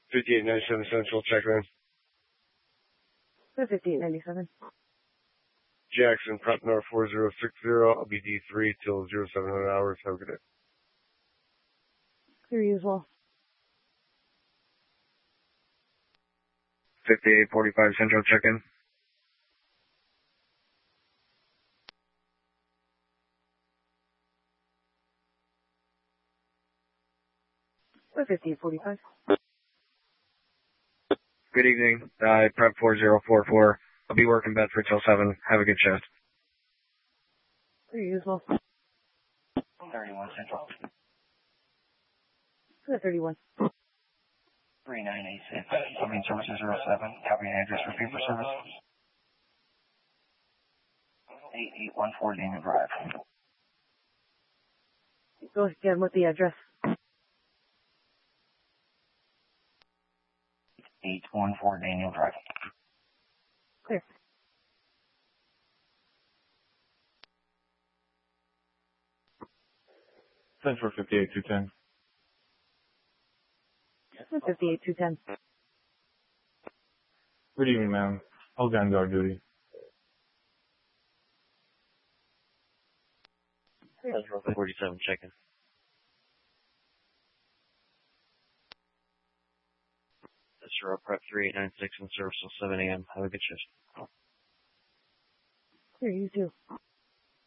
5897 Central, check in. 5897. Jackson, Prep North 4060. I'll be D3 till 0700 hours. Have a good day. Clear you as well. 5845 Central, check in. We're 5845. Good evening. Prep 4044. I'll be working Bedford till 7. Have a good shift. Clear you as well. 31 Central. 31. 3986. Coming services 07. Copy and address for paper service. 8814 Daniel Drive. Go again with the address. 814 Daniel Drive. Clear. Central 58210. 58210. Good evening, ma'am. Hold on guard duty. Central 47, check-in. That's your Prep 3896 in service till 7 a.m. Have a good shift. Clear you too.